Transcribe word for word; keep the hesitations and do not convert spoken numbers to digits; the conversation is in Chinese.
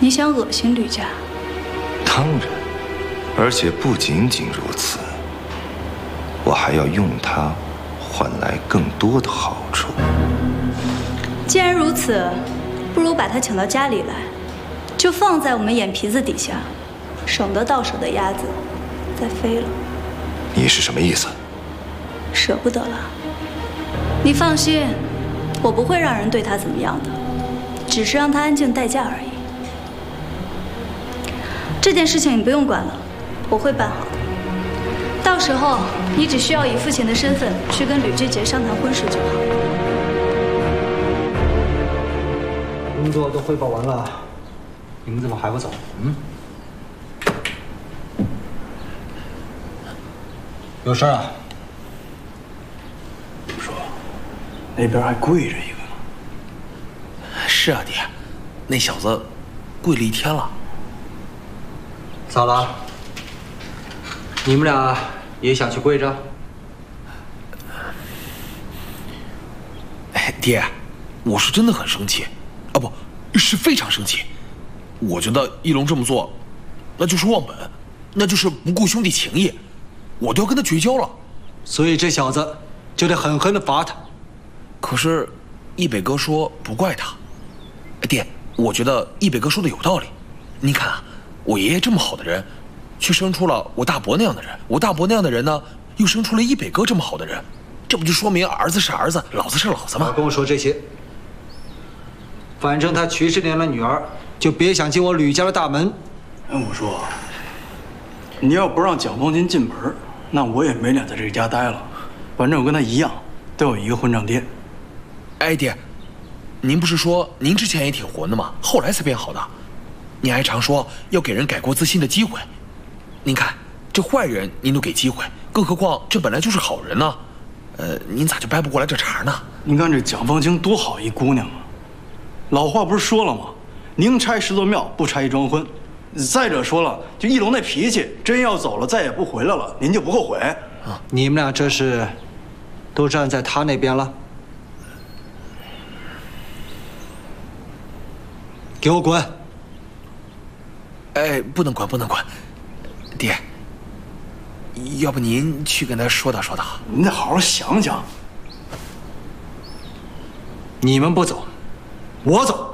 你想恶心吕家？ 当然，而且不仅仅如此，我还要用它换来更多的好处。 既然如此，不如把他请到家里来，就放在我们眼皮子底下，省得到手的鸭子再飞了。 你是什么意思？ 舍不得了。你放心，我不会让人对他怎么样的，只是让他安静待嫁而已。这件事情你不用管了，我会办好的。到时候你只需要以父亲的身份去跟吕志杰商谈婚事就好。 工作都汇报完了，你们怎么还不走？嗯？有事啊？ 说，那边还跪着一个呢。 是啊，爹，那小子跪了一天了。 咋了？你们俩也想去跪着？ 哎，爹，我是真的很生气，啊不，是非常生气。我觉得一龙这么做，那就是忘本，那就是不顾兄弟情谊，我都要跟他绝交了。 所以这小子就得狠狠地罚他。 可是，一北哥说不怪他。爹，我觉得一北哥说的有道理。您看啊，我爷爷这么好的人，却生出了我大伯那样的人，我大伯那样的人呢，又生出了一北哥这么好的人，这不就说明儿子是儿子，老子是老子吗？ 别跟我说这些。反正他娶十年的女儿，就别想进我吕家的大门。 哎，我说，你要不让蒋方金进门，那我也没脸在这个家待了。反正我跟他一样，都有一个混账爹。 哎，爹，您不是说您之前也挺混的吗？后来才变好的。您还常说要给人改过自新的机会。您看，这坏人您都给机会，更何况这本来就是好人呢？呃，您咋就掰不过来这茬呢？ 您看这蒋方清多好一姑娘啊！老话不是说了吗？宁拆十座庙，不拆一桩婚。再者说了，就一龙那脾气，真要走了，再也不回来了，您就不后悔？ 啊，你们俩这是都站在他那边了？给我滚！ 哎，不能滚，不能滚，爹，要不您去跟他说道说道？ 您得好好想想。 你们不走，我走。